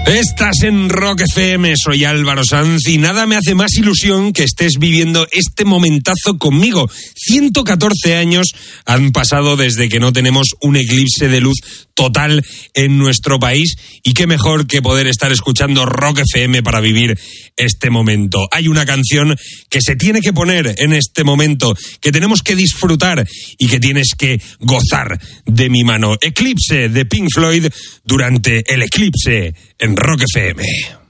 Estás en Rock FM, soy Álvaro Sanz y nada me hace más ilusión que estés viviendo este momentazo conmigo. 114 años han pasado desde que no tenemos un eclipse de luz total en nuestro país y qué mejor que poder estar escuchando Rock FM para vivir este momento. Hay una canción que se tiene que poner en este momento, que tenemos que disfrutar y que tienes que gozar de mi mano. Eclipse de Pink Floyd durante el eclipse en Rock FM.